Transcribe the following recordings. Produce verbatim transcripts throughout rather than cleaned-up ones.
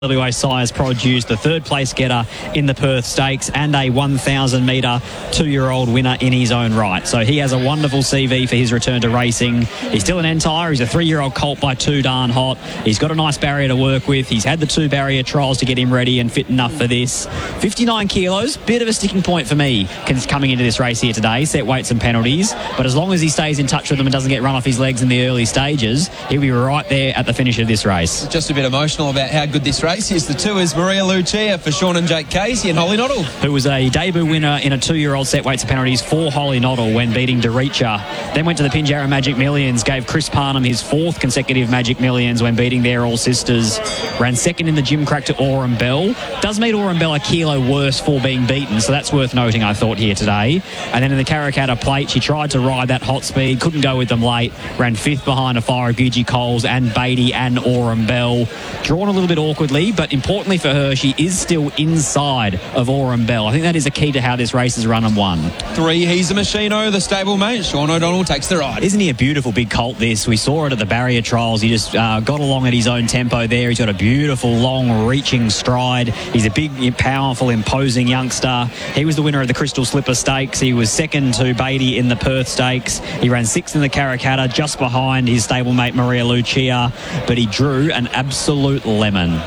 W A Sires produced the third place getter in the Perth Stakes and a one thousand metre two-year-old winner in his own right. So he has a wonderful C V for his return to racing. He's still an Entire. He's a three-year-old colt by Too Darn Hot. He's got a nice barrier to work with. He's had the two barrier trials to get him ready and fit enough for this. fifty-nine kilos, bit of a sticking point for me coming into this race here today. Set weights and penalties. But as long as he stays in touch with them and doesn't get run off his legs in the early stages, he'll be right there at the finish of this race. Just a bit emotional about how good this race is. The two is Maria Lucia for Sean and Jake Casey and Holly Noddle, who was a debut winner in a two-year-old set weights and penalties for Holly Noddle when beating Dericha. Then went to the Pinjarra Magic Millions, gave Chris Parnham his fourth consecutive Magic Millions when beating their All Sisters. Ran second in the Gym Crack to Aurum Bell. Does meet Aurum Bell a kilo worse for being beaten, so that's worth noting, I thought, here today. And then in the Karrakatta Plate, she tried to ride that hot speed, couldn't go with them late. Ran fifth behind a fire of Gigi Coles and Beatty and Aurum Bell. Drawn a little bit awkwardly, but importantly for her, she is still inside of Aurum Bell. I think that is a key to how this race is run and won. Three, He's a Machino, the stablemate. Sean O'Donnell takes the ride. Isn't he a beautiful big colt, this? We saw it at the barrier trials. He just uh, got along at his own tempo there. He's got a beautiful, long, reaching stride. He's a big, powerful, imposing youngster. He was the winner of the Crystal Slipper Stakes. He was second to Beatty in the Perth Stakes. He ran sixth in the Karrakatta, just behind his stablemate Maria Lucia, but he drew an absolute lemon.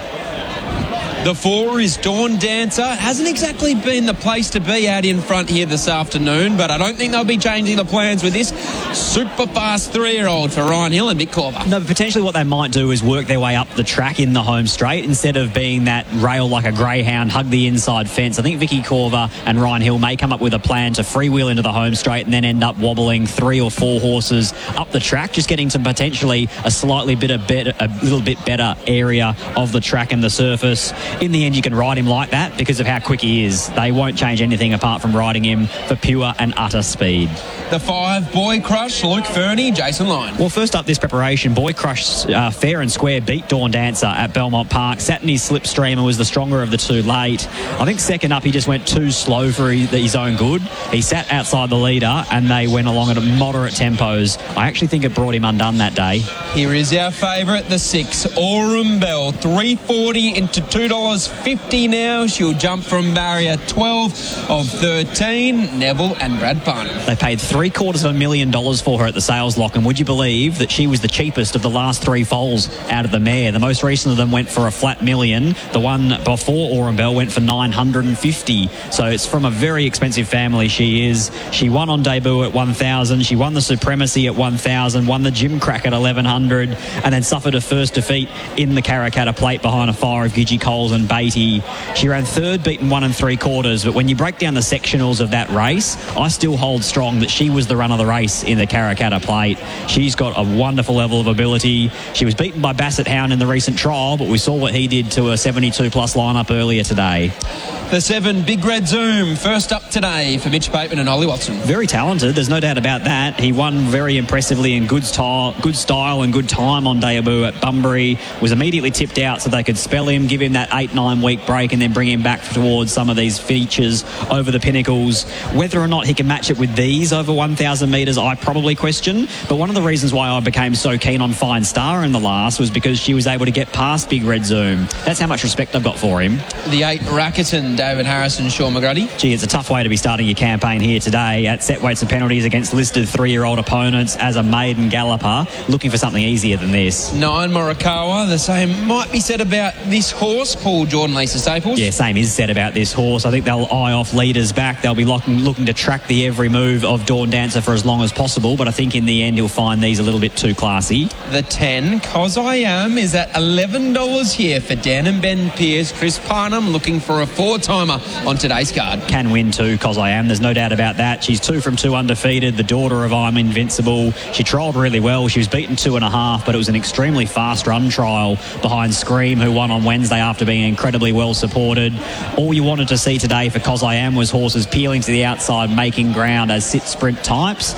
The four is Dawn Dancer. Hasn't exactly been the place to be out in front here this afternoon, but I don't think they'll be changing the plans with this super fast three-year-old for Ryan Hill and Vic Corver. No, but potentially what they might do is work their way up the track in the home straight instead of being that rail like a greyhound, hug the inside fence. I think Vicky Corver and Ryan Hill may come up with a plan to freewheel into the home straight and then end up wobbling three or four horses up the track, just getting to potentially a slightly bit of better, a little bit better area of the track and the surface. In the end, you can ride him like that because of how quick he is. They won't change anything apart from riding him for pure and utter speed. The five, Boy Crush, Luke Fernie, Jason Lyon. Well, first up this preparation, Boy Crush uh, fair and square beat Dawn Dancer at Belmont Park. Sat in his slipstream and was the stronger of the two late. I think second up he just went too slow for his own good. He sat outside the leader and they went along at moderate tempos. I actually think it brought him undone that day. Here is our favourite, the six, Aurum Bell, three forty into two dollars fifty now. She'll jump from barrier twelve of thirteen. Neville and Brad Parnham. They paid three quarters of a million dollars for her at the sales lock, and would you believe that she was the cheapest of the last three foals out of the mare? The most recent of them went for a flat million. The one before Aurum Bell went for nine hundred fifty. So it's from a very expensive family. She is. She won on debut at one thousand. She won the Supremacy at one thousand. Won the Gym Crack at eleven hundred, and then suffered a first defeat in the Karrakatta Plate behind a fire of Gigi Coles and Beatty. She ran third, beaten one and three quarters, but when you break down the sectionals of that race, I still hold strong that she was the run of the race in the Karrakatta Plate. She's got a wonderful level of ability. She was beaten by Bassett Hound in the recent trial, but we saw what he did to a seventy-two plus lineup earlier today. The seven, Big Red Zoom, first up today for Mitch Bateman and Ollie Watson. Very talented, there's no doubt about that. He won very impressively in good style, good style and good time on debut at Bunbury. Was immediately tipped out so they could spell him, give him that eight, nine week break and then bring him back towards some of these features over the pinnacles. Whether or not he can match it with these over one thousand metres, I probably question. But one of the reasons why I became so keen on Fine Star in the last was because she was able to get past Big Red Zoom. That's how much respect I've got for him. The eight, Rackerton, David Harrison, Sean McGrady. Gee, it's a tough way to be starting your campaign here today at set weights and penalties against listed three-year-old opponents as a maiden galloper, looking for something easier than this. Nine, Morikawa. The same might be said about this horse, Paul Jordan, Lisa Staples. Yeah, same is said about this horse. I think they'll eye off leaders back. They'll be looking, looking to track the every move of Dawn Dancer for as long as possible, but I think in the end he'll find these a little bit too classy. The ten, Cos I Am, is at eleven dollars here for Dan and Ben Pearce. Chris Parnham looking for a four-timer on today's card. Can win too, Cos I Am. There's no doubt about that. She's two from two undefeated, the daughter of I'm Invincible. She trialled really well. She was beaten two and a half, but it was an extremely fast run trial behind Scream, who won on Wednesday after being incredibly well supported. All you wanted to see today for Cos I Am was horses peeling to the outside, making ground as sit sprint types. That's exactly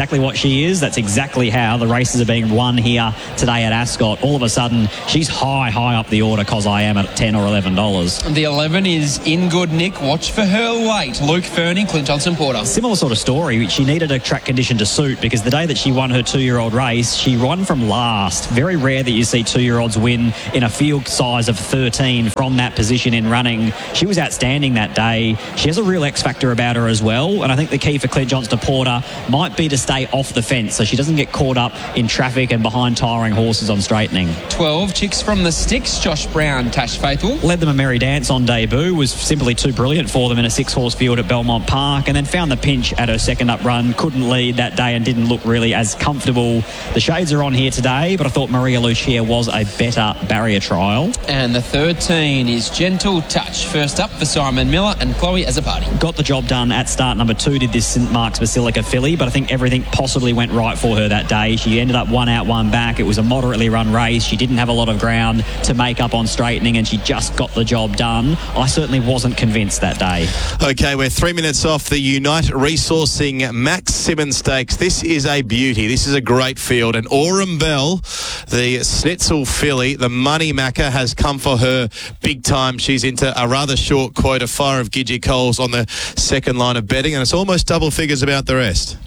exactly what she is. That's exactly how the races are being won here today at Ascot. All of a sudden, she's high, high up the order because I am at ten or eleven dollars. The eleven is in good nick. Watch for her weight. Luke Fernie, Clint Johnson-Porter. Similar sort of story. She needed a track condition to suit because the day that she won her two-year-old race, she won from last. Very rare that you see two-year-olds win in a field size of thirteen from that position in running. She was outstanding that day. She has a real X factor about her as well, and I think the key for Clint Johnson-Porter might be to stay off the fence so she doesn't get caught up in traffic and behind tiring horses on straightening. twelve, Chicks from the Sticks, Josh Brown, Tash Faithful. Led them a merry dance on debut, was simply too brilliant for them in a six-horse field at Belmont Park, and then found the pinch at her second up run, couldn't lead that day and didn't look really as comfortable. The shades are on here today, but I thought Maria Lucia was a better barrier trial. And the thirteen is Gentle Touch. First up for Simon Miller and Chloe Azzopardi. Got the job done at start number two, did this St Mark's Basilica filly, but I think everything possibly went right for her that day. She ended up one out, one back. It was a moderately run race. She didn't have a lot of ground to make up on straightening, and she just got the job done. I certainly wasn't convinced that day. Okay, we're three minutes off the Unite Resourcing Max Simmons Stakes. This is a beauty. This is a great field. And Aurum Bell, the Schnitzel filly, the money macker, has come for her big time. She's into a rather short quota, Fire of Gidgee Coles on the second line of betting, and it's almost double figures about the rest.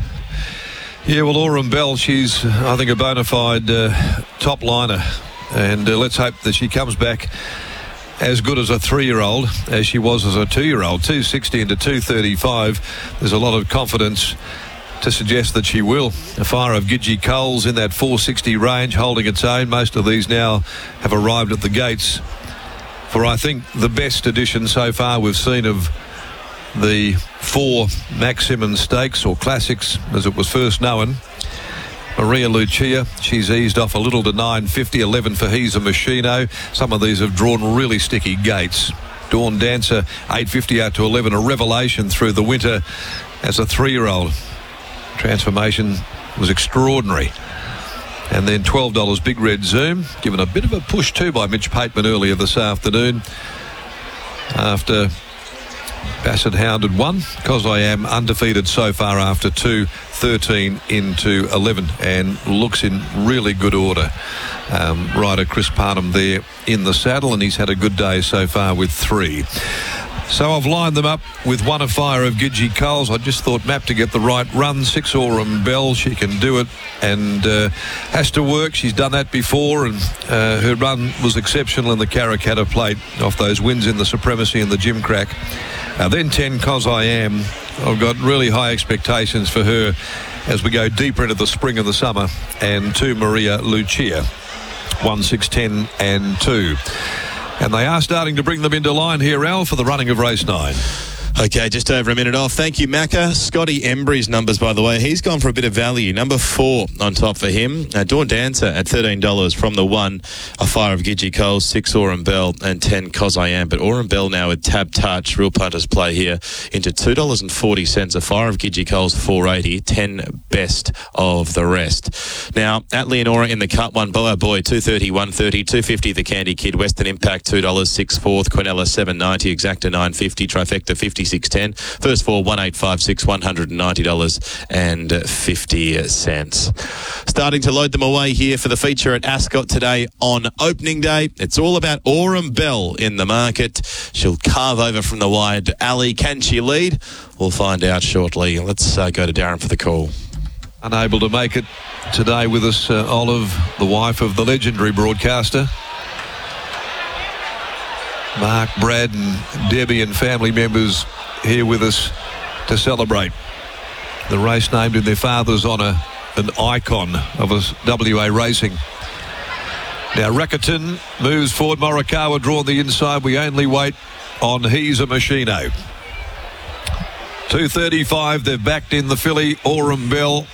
Yeah, well, Aurum Bell, she's, I think, a bona fide uh, top liner. And uh, let's hope that she comes back as good as a three-year-old as she was as a two-year-old. two sixty into two thirty-five. There's a lot of confidence to suggest that she will. A Fire of Gidgee Coles in that four sixty range, holding its own. Most of these now have arrived at the gates for, I think, the best edition so far we've seen of the four Max Simmons Stakes, or Classics as it was first known. Maria Lucia, she's eased off a little to nine fifty, eleven for He's a Machino. Some of these have drawn really sticky gates. Dawn Dancer, eight fifty out to eleven, a revelation through the winter as a three-year-old. Transformation was extraordinary. And then twelve dollars Big Red Zoom, given a bit of a push too by Mitch Pateman earlier this afternoon after Bassett hounded one, because I am undefeated so far after two, thirteen into eleven, and looks in really good order. Um, rider Chris Parnham there in the saddle, and he's had a good day so far with three. So I've lined them up with one a Fire of Gidgee Coles. I just thought Map to get the right run. Six Aurum Bell, she can do it and uh, has to work. She's done that before, and uh, her run was exceptional in the Karrakatta Plate off those wins in the Supremacy and the Gimcrack. Uh, then ten, Cos I Am. I've got really high expectations for her as we go deeper into the spring and the summer. And two, Maria Lucia. one, six, ten and two. And they are starting to bring them into line here, Al, for the running of race nine. Okay, just over a minute off. Thank you, Macca. Scotty Embry's numbers, by the way. He's gone for a bit of value. Number four on top for him. Uh, Dawn Dancer at thirteen dollars from the one, a Fire of Gidgee Coles, six Aurum Bell, and ten Cos I Am. But Aurum Bell now with Tab Touch, real punters play here, into two dollars and forty cents. A Fire of Gidgee Coles, four eighty, ten best of the rest. Now, at Leonora in the cut one, Boa Boy, two thirty, one thirty, two fifty the Candy Kid, Western Impact, two dollars, six fourth, Quinella, seven ninety, Exacta, nine fifty, Trifecta, fifty-six ten. First four, one eight five six, one hundred ninety dollars and fifty cents. Starting to load them away here for the feature at Ascot today on opening day. It's all about Aurum Bell in the market. She'll carve over from the wide alley. Can she lead? We'll find out shortly. Let's uh, go to Darren for the call. Unable to make it today with us, uh, Olive, the wife of the legendary broadcaster. Mark, Brad and Debbie and family members here with us to celebrate the race named in their father's honour, an icon of a W A racing. Now Rackerton moves forward, Morikawa drawn the inside. We only wait on He's a Machino. two thirty-five, they've backed in the filly, Aurum Bell.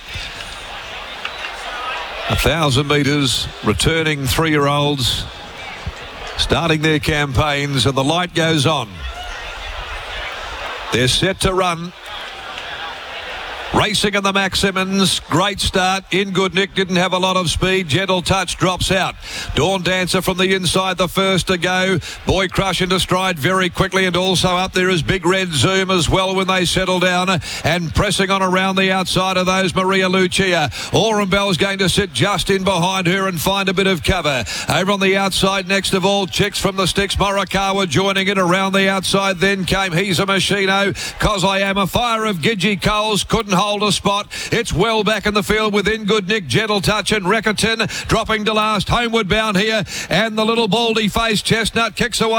A thousand metres, returning three-year-olds starting their campaigns, and the light goes on. They're set to run. Racing in the Max Simmons. Great start. In Good Nick didn't have a lot of speed. Gentle Touch drops out. Dawn Dancer from the inside, the first to go. Boy Crush into stride very quickly, and also up there is Big Red Zoom as well when they settle down, and pressing on around the outside of those Maria Lucia. Aurum Bell's going to sit just in behind her and find a bit of cover. Over on the outside, next of all, Chicks from the Sticks. Morikawa joining it around the outside. Then came He's a Machino. Cause I Am a Fire of Gidgee Coles. Couldn't hold a spot. It's well back in the field with In Good Nick, Gentle Touch and Reckerton dropping to last. Homeward bound here, and the little baldy-faced Chestnut kicks away.